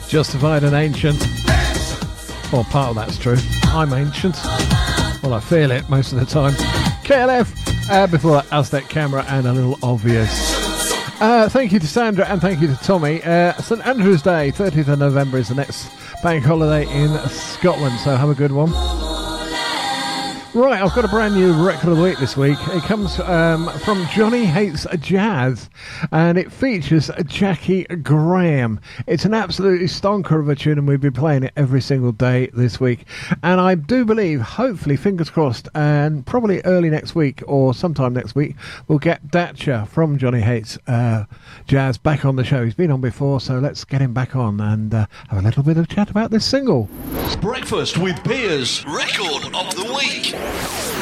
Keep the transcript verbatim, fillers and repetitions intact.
Justified and Ancient. Well, part of that's true. I'm ancient. Well, I feel it most of the time. K L F, uh, before that, Aztec Camera and A Little Obvious. Uh, thank you to Sandra and thank you to Tommy. Uh, St Andrew's Day, thirtieth of November, is the next bank holiday in Scotland, so have a good one. Right, I've got a brand new record of the week this week. It comes um, from Johnny Hates Jazz, and it features Jackie Graham. It's an absolutely stonker of a tune, and we've been playing it every single day this week. And I do believe, hopefully, fingers crossed, and probably early next week or sometime next week, we'll get Datcha from Johnny Hates uh, Jazz back on the show. He's been on before, so let's get him back on and uh, have a little bit of chat about this single. Breakfast with Piers, record of the week.